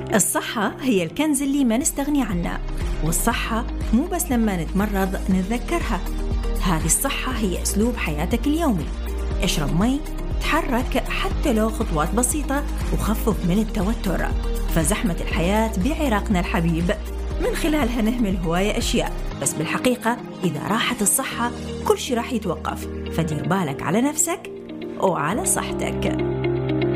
الصحة هي الكنز اللي ما نستغني عنه، والصحة مو بس لما نتمرض نتذكرها. هذه الصحة هي أسلوب حياتك اليومي. اشرب مي، تحرك حتى لو خطوات بسيطة، وخفف من التوتر، فزحمة الحياة بعراقنا الحبيب من خلالها نهمل هواية أشياء، بس بالحقيقة إذا راحت الصحة كل شيء راح يتوقف. فدير بالك على نفسك وعلى صحتك.